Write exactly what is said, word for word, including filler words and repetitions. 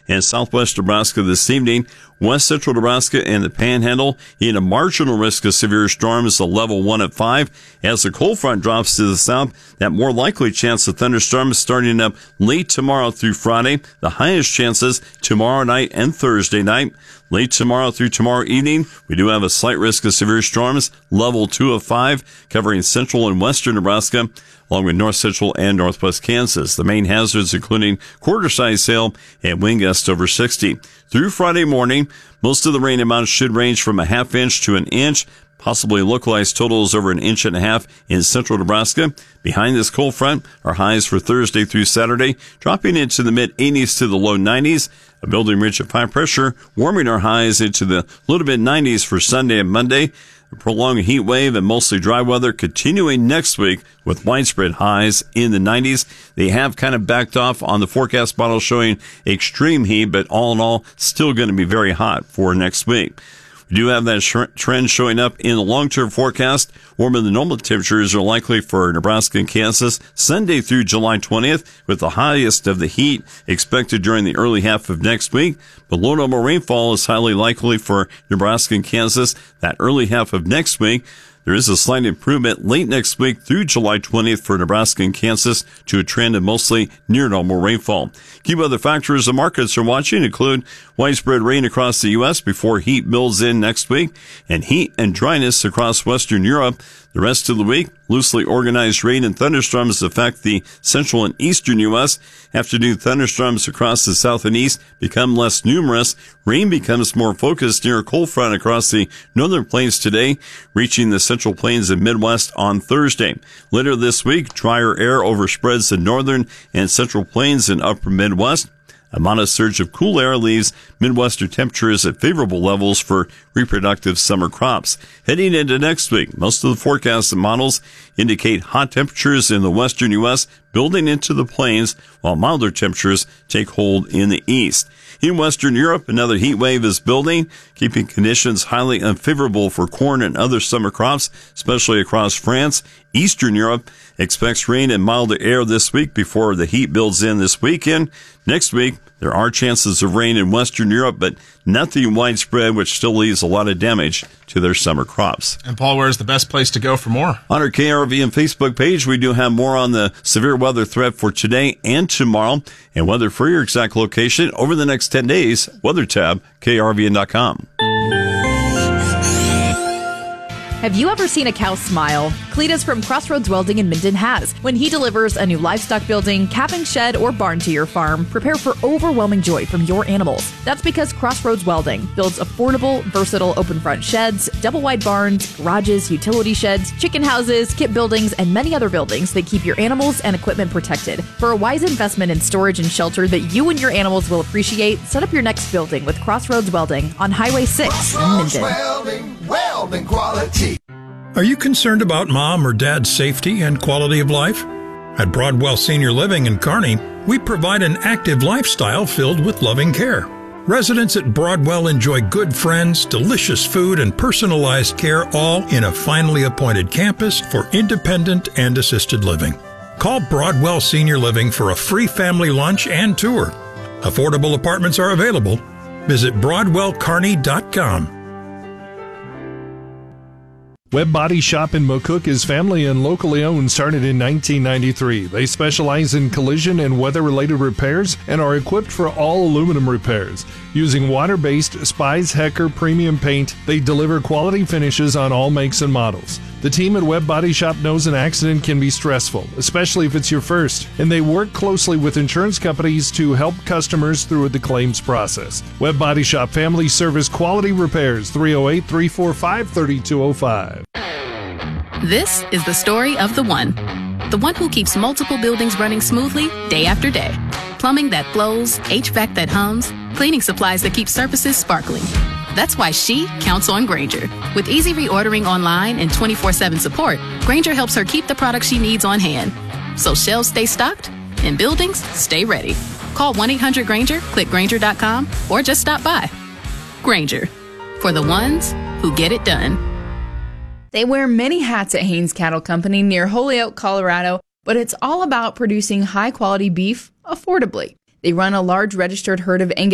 and southwest Nebraska this evening. West central Nebraska and the Panhandle in a marginal risk of severe storms, a level one at five. As the cold front drops to the south, that more likely chance of thunderstorms starting up late tomorrow through Friday. The highest chances tomorrow night and Thursday night. Late tomorrow through tomorrow evening, we do have a slight risk of severe storms, level two of five, covering central and western Nebraska, along with north central and northwest Kansas. The main hazards including quarter-size hail and wind gusts over sixty. Through Friday morning, most of the rain amounts should range from a half inch to an inch, possibly localized totals over an inch and a half in central Nebraska. Behind this cold front are highs for Thursday through Saturday, dropping into the mid-eighties to the low nineties. A building ridge of high pressure, warming our highs into the low to mid-nineties for Sunday and Monday. A prolonged heat wave and mostly dry weather continuing next week with widespread highs in the nineties. They have kind of backed off on the forecast model showing extreme heat, but all in all, still going to be very hot for next week. We do have that sh- trend showing up in the long-term forecast. Warmer than normal temperatures are likely for Nebraska and Kansas Sunday through July twentieth, with the highest of the heat expected during the early half of next week. Below normal rainfall is highly likely for Nebraska and Kansas that early half of next week. There is a slight improvement late next week through July twentieth for Nebraska and Kansas to a trend of mostly near normal rainfall. Key weather factors the markets are watching include widespread rain across the U S before heat builds in next week, and heat and dryness across Western Europe. The rest of the week, loosely organized rain and thunderstorms affect the central and eastern U S. Afternoon thunderstorms across the south and east become less numerous. Rain becomes more focused near a cold front across the northern plains today, reaching the central plains and Midwest on Thursday. Later this week, drier air overspreads the northern and central plains and upper Midwest. A modest surge of cool air leaves Midwestern temperatures at favorable levels for reproductive summer crops. Heading into next week, most of the forecasts and models indicate hot temperatures in the western U S building into the plains, while milder temperatures take hold in the east. In Western Europe, another heat wave is building, keeping conditions highly unfavorable for corn and other summer crops, especially across France. Eastern Europe expects rain and milder air this week before the heat builds in this weekend. Next week, there are chances of rain in Western Europe, but nothing widespread, which still leaves a lot of damage to their summer crops. And Paul, where's the best place to go for more? On our K R V M Facebook page, we do have more on the severe weather threat for today and tomorrow, and weather for your exact location over the next ten days. Weather tab, K R V N dot com. Have you ever seen a cow smile? Cletus from Crossroads Welding in Minden has. When he delivers a new livestock building, calving shed, or barn to your farm, prepare for overwhelming joy from your animals. That's because Crossroads Welding builds affordable, versatile open front sheds, double wide barns, garages, utility sheds, chicken houses, kit buildings, and many other buildings that keep your animals and equipment protected. For a wise investment in storage and shelter that you and your animals will appreciate, set up your next building with Crossroads Welding on Highway six in Minden. Welding, welding quality. Are you concerned about mom or dad's safety and quality of life? At Broadwell Senior Living in Kearney, we provide an active lifestyle filled with loving care. Residents at Broadwell enjoy good friends, delicious food, and personalized care, all in a finely appointed campus for independent and assisted living. Call Broadwell Senior Living for a free family lunch and tour. Affordable apartments are available. Visit broadwell kearney dot com. Webb Body Shop in McCook is family and locally owned, started in nineteen ninety-three. They specialize in collision and weather-related repairs and are equipped for all aluminum repairs. Using water-based Spies Hecker premium paint, they deliver quality finishes on all makes and models. The team at Webb Body Shop knows an accident can be stressful, especially if it's your first, and they work closely with insurance companies to help customers through the claims process. Webb Body Shop Family Service Quality Repairs, three oh eight, three four five, three two oh five. This is the story of the one. The one who keeps multiple buildings running smoothly day after day. Plumbing that flows, H V A C that hums, cleaning supplies that keep surfaces sparkling. That's why she counts on Grainger. With easy reordering online and twenty-four seven support, Grainger helps her keep the products she needs on hand. So shelves stay stocked and buildings stay ready. Call one eight hundred Grainger, click Grainger dot com, or just stop by. Grainger, for the ones who get it done. They wear many hats at Haynes Cattle Company near Holyoke, Colorado, but it's all about producing high-quality beef affordably. They run a large registered herd of Angus